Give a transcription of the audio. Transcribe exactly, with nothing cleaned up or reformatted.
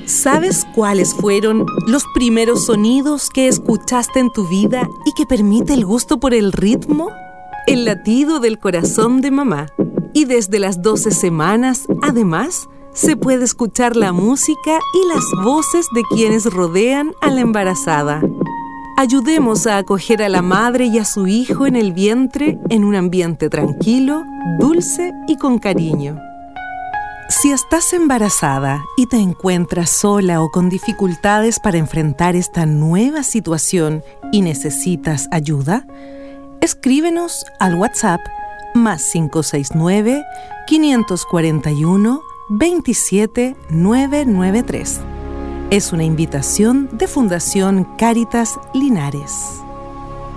¿Sabes cuáles fueron los primeros sonidos que escuchaste en tu vida y que permite el gusto por el ritmo? El latido del corazón de mamá. Y desde las doce semanas, además, se puede escuchar la música y las voces de quienes rodean a la embarazada. Ayudemos a acoger a la madre y a su hijo en el vientre en un ambiente tranquilo, dulce y con cariño. Si estás embarazada y te encuentras sola o con dificultades para enfrentar esta nueva situación y necesitas ayuda, escríbenos al WhatsApp más cinco seis nueve, cinco cuatro uno, dos siete nueve nueve tres. Es una invitación de Fundación Cáritas Linares.